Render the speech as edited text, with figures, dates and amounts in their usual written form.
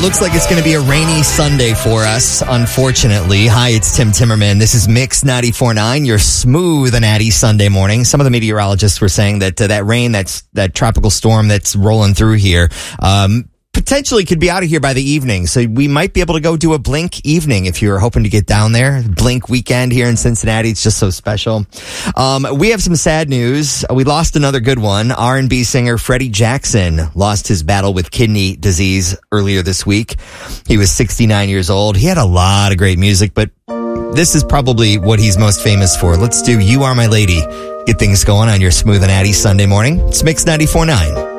looks like it's going to be a rainy Sunday for us, unfortunately. Hi, it's Tim Timmerman. This is Mix 94.9, your smooth and natty Sunday morning. Some of the meteorologists were saying that that rain, that tropical storm that's rolling through here, potentially could be out of here by the evening. So we might be able to go do a Blink evening if you're hoping to get down there. Blink weekend here in Cincinnati. It's just so special. We have some sad news. We lost another good one. R&B singer Freddie Jackson lost his battle with kidney disease earlier this week. He was 69 years old. He had a lot of great music, but this is probably what he's most famous for. Let's do You Are My Lady. Get things going on your smooth and natty Sunday morning. It's Mix 94.9.